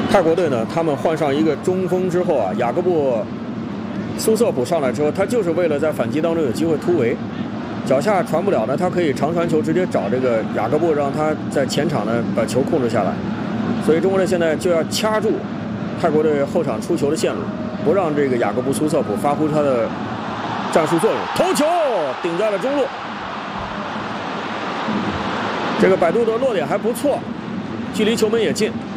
泰国队呢，他们换上一个中锋之后啊，雅各布·苏瑟普上来之后，他就是为了在反击当中有机会突围，脚下传不了呢，他可以长传球直接找这个雅各布，让他在前场呢把球控制下来。所以中国队现在就要掐住泰国队后场出球的线路，不让这个雅各布·苏瑟普发挥他的战术作用。头球顶在了中路，这个摆渡的落点还不错，距离球门也近。